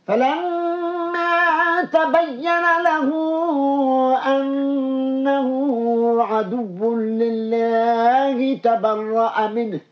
فلما تبين له أنه عدو لله تبرأ منه